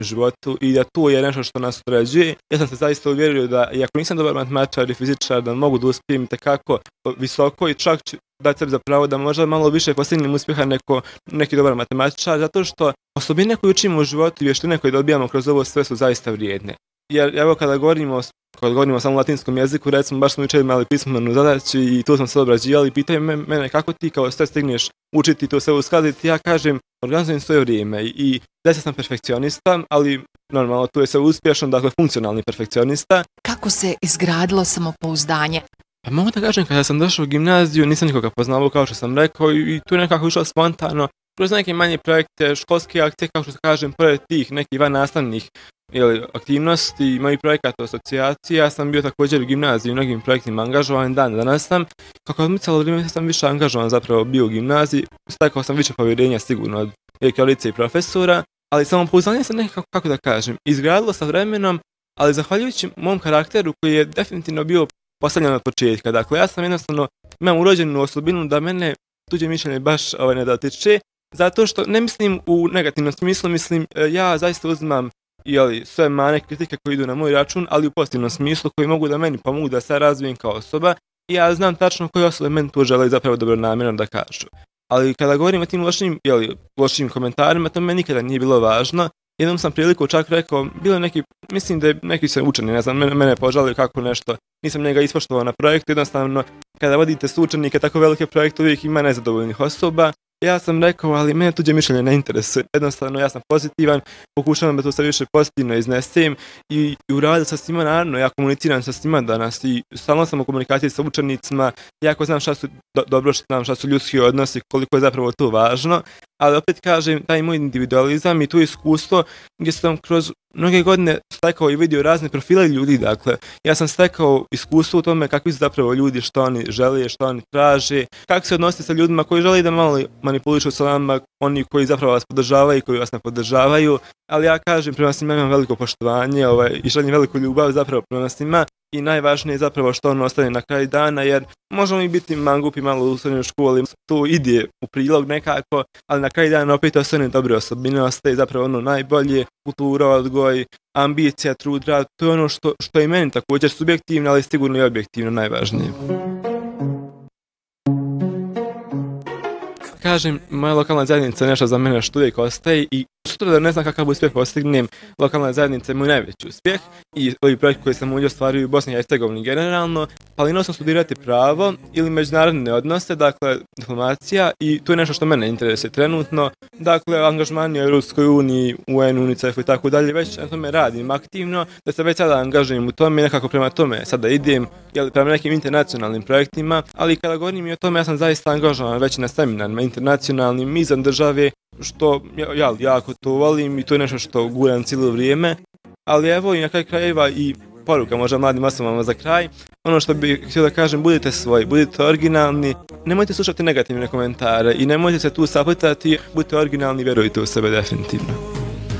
životu i da to je nešto što nas određuje. Ja sam se zaista uvjerio da, iako nisam dobar matematičar i fizičar, da mogu da uspijem tekako visoko i čak ću dati sebi za pravo da možda malo više postignem uspjeha neki dobar matematičar, zato što osobine koje učimo u životu i vještine koje dobijamo kroz ovo sve su zaista vrijedne. Jer evo kada govorimo samo o latinskom jeziku, recimo baš smo jučer imali pismenu zadaću i tu smo se obrađivali i pitaju mene kako ti kao sve stigneš učiti to sve uskladiti. Ja kažem, organizujem svoje vrijeme i zaista sam perfekcionista, ali normalno tu je sve uspješno, dakle funkcionalni perfekcionista. Kako se izgradilo samopouzdanje? Pa mogu da kažem, kada sam došao u gimnaziju, nisam nikoga poznavao kao što sam rekao i tu je nekako išlo spontano. Kroz neke manje projekte, školske akcije, kao što se kažem, pored tih nekih vannastavnih aktivnosti, mojih projekata asocijacije, ja sam bio također u gimnaziji u mnogim projektima angažovan, dan danas sam. Kako odmicalo vrijeme sam više angažovan zapravo bio u gimnaziji, stekao sam više povjerenja sigurno od rektorice i profesora, ali samopouzdanje sam nekako, kako da kažem, izgradilo sa vremenom, ali zahvaljujući mom karakteru koji je definitivno bio postavljen od početka. Dakle, ja sam jednostavno, imam urođenu osobinu da mene tuđe mišljenje baš ne dotiče, zato što ne mislim u negativnom smislu, mislim ja zaista uzimam sve mane kritike koje idu na moj račun, ali u pozitivnom smislu koji mogu da meni pomogu da se razvijem kao osoba i ja znam tačno koje osobe meni tu žele zapravo dobronamjerno da kažu. Ali kada govorim o tim lošim komentarima, to meni nikada nije bilo važno. Jednom sam priliku čak rekao, bilo neki, mislim da je neki se učeni, ne znam, mene požalio kako nešto, nisam njega ispoštovao na projektu, jednostavno kada vodite s učenike tako velike projekte uvijek ima nezadovoljnih osoba. Ja sam rekao, ali mene tuđe mišljenje ne interesuje. Jednostavno, ja sam pozitivan, pokušavam da to sve više pozitivno iznesem i u radu sa svima, naravno, ja komuniciram sa svima danas i stalno sam u komunikaciji sa učenicima, jako znam šta su dobro, šta su ljudski odnosi, koliko je zapravo to važno, ali opet kažem, taj moj individualizam i to iskustvo gdje sam kroz mnoge godine stekao i vidio razne profile ljudi, dakle, ja sam stekao iskustvo u tome kakvi su zapravo ljudi, što oni žele, što oni traže, kako se odnositi sa ljudima koji žele da malo manipulišu sa vama, oni koji zapravo vas podržavaju i koji vas ne podržavaju, ali ja kažem, prema svima imam veliko poštovanje i želim veliku ljubav zapravo prema svima i najvažnije je zapravo što ono ostane na kraju dana, jer možemo i biti mangupi malo u srednjoj školi, to ide u prilog nekako, ali na kraju dana opet ostane dobre osobine, ostaje zapravo ono najbolje, kultura, odgoj, ambicija, trud, rad, to je ono što je meni također subjektivno, ali sigurno i objektivno najvažnije. Kažem, moja lokalna zajednica je nešto za mene što uvijek ostaje i sutra da ne znam kakav uspjeh postignem, lokalna zajednica je moj najveći uspjeh i ovi projekti koji sam ovdje ostvario u Bosni i Hercegovini generalno, planirao sam studirati pravo ili međunarodne odnose, dakle diplomacija i to je nešto što mene interesuje trenutno, dakle angažmani u Europskoj uniji, UN, UNICEF i tako dalje, već na tome radim aktivno, da se već sada angažujem u tome i nekako prema tome sada idem, prema nekim internacionalnim projektima, ali kada govorim i o tome ja sam zaista angažovan već na seminarima internacionalnim izvan države, što ja jako to volim i to je nešto što guram cijelo vrijeme, ali evo i na kraju krajeva i poruka možda mladim osobama za kraj, ono što bih htio da kažem, budite svoji, budite originalni, nemojte slušati negativne komentare i nemojte se tu saplitati, budite originalni, vjerujte u sebe definitivno.